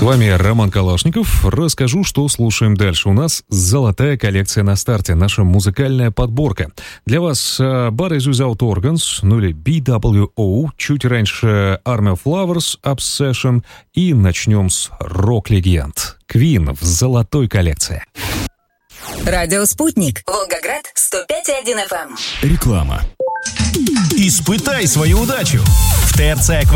вами Роман Калашников. Расскажу, что слушаем дальше. У нас золотая коллекция на старте, наша музыкальная подборка. Для вас Bodies Without Organs, ну или BWO, чуть раньше Army of Lovers, Obsession, и начнем с рок-легенд. Queen в золотой коллекции. Радио «Спутник». Волгоград, 105,1 FM. Реклама. Испытай свою удачу. В ТРЦ